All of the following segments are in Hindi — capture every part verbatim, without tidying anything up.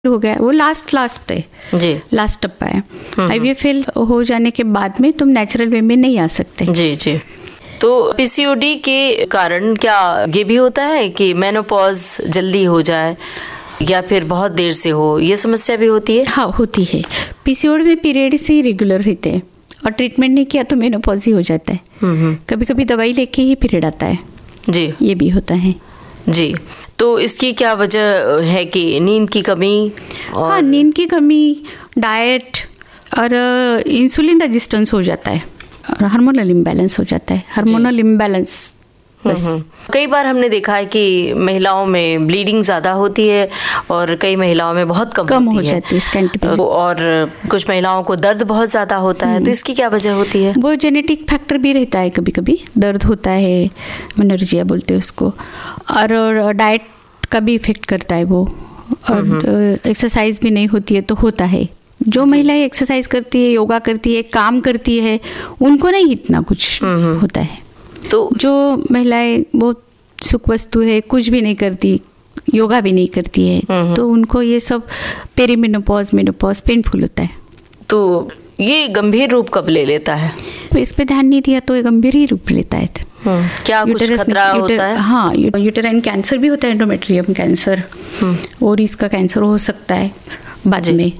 हो गया, वो लास्ट लास्ट है जी, लास्ट टप्पा है। आईवीएफ फेल हो जाने के बाद में तुम नेचुरल वे में नहीं आ सकते। जी जी। तो पीसीओडी के कारण क्या ये भी होता है कि मेनोपॉज जल्दी हो जाए या फिर बहुत देर से हो, ये समस्या भी होती है? हाँ, होती है। पीसीओडी में पीरियड्स ही रेगुलर रहते हैं और ट्रीटमेंट नहीं किया तो मेनोपॉज ही हो जाता है। कभी कभी दवाई लेके ही पीरियड आता है जी, ये भी होता है जी। तो इसकी क्या वजह है कि नींद की कमी? और हाँ, नींद की कमी, डाइट और इंसुलिन रेजिस्टेंस हो जाता है और हार्मोनल इम्बैलेंस हो जाता है। हार्मोनल इम्बैलेंस बस। कई बार हमने देखा है कि महिलाओं में ब्लीडिंग ज्यादा होती है और कई महिलाओं में बहुत कम, कम होती हो है। जाती है स्कैंट ब्लीडिंग। और कुछ महिलाओं को दर्द बहुत ज्यादा होता है, तो इसकी क्या वजह होती है? वो जेनेटिक फैक्टर भी रहता है, कभी कभी दर्द होता है, मेनोरेजिया बोलते हैं उसको, और डाइट का भी इफेक्ट करता है वो, और एक्सरसाइज भी नहीं होती है तो होता है। जो महिलाएं एक्सरसाइज करती है, योगा करती है, काम करती है, उनको नहीं इतना कुछ होता है। तो जो महिलाएं बहुत सुख वस्तु है, कुछ भी नहीं करती, योगा भी नहीं करती है, तो उनको ये सब पेरीमेनोपॉज, मेनोपॉज पेनफुल होता है। तो ये गंभीर रूप कब ले लेता है? तो इस पे ध्यान नहीं दिया तो ये गंभीर ही रूप लेता है। क्या कुछ खतरा होता है? हाँ, यूटेराइन कैंसर भी होता है, एंडोमेट्रियम कैंसर, और इसका कैंसर हो सकता है बाद में,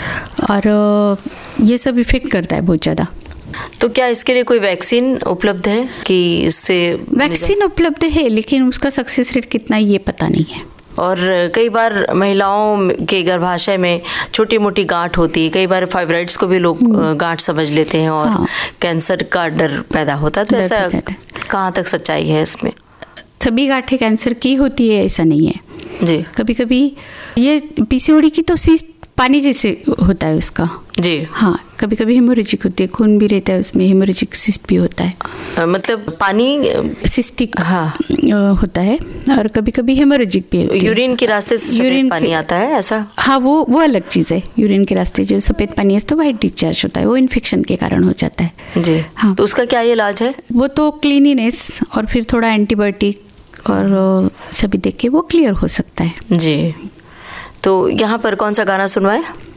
और ये सब इफेक्ट करता है बहुत ज़्यादा। तो क्या इसके लिए कोई वैक्सीन उपलब्ध है कि इससे? वैक्सीन उपलब्ध है, लेकिन उसका सक्सेस रेट कितना ये पता नहीं है। और कई बार महिलाओं के गर्भाशय में छोटी मोटी गांठ होती है, कई बार फाइब्रॉइड्स को भी लोग गांठ समझ लेते हैं और हाँ। कैंसर का डर पैदा होता है। तो ऐसा कहाँ तक सच्चाई है इसमें? सभी गांठें कैंसर की होती है ऐसा नहीं है जी। कभी कभी ये पीसीओडी की तो सिस्ट पानी जैसे होता है उसका जी। हाँ, कभी कभी हेमोरेजिक होती है, खून भी रहता है उसमें, हेमोरेजिक सिस्ट भी होता है। आ, मतलब पानी सिस्टिक हाँ होता है, और कभी कभी हेमोरेजिक भी होती है। यूरिन के रास्ते से सफेद पानी आता है ऐसा? हाँ, वो वो अलग चीज़ है। यूरिन के रास्ते जो सफेद पानी है तो वाइट डिस्चार्ज होता है, वो इन्फेक्शन के कारण हो जाता है जी। हाँ, तो उसका क्या इलाज है? वो तो क्लीनिनेस और फिर थोड़ा एंटीबायोटिक और सभी देख के वो क्लियर हो सकता है जी। तो यहाँ पर कौन सा गाना सुनवाए?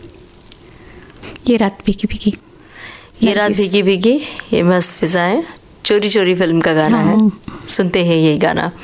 ये रात भीगी भीगी, ये रात भीगी भीगी, ये मस्त फिजाएं, चोरी चोरी फिल्म का गाना हाँ। है। सुनते हैं यही गाना।